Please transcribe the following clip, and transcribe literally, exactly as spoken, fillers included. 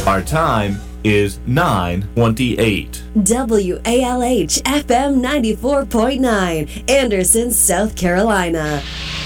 Our time is nine twenty-eight. W A L H F M ninety-four point nine, Anderson, South Carolina.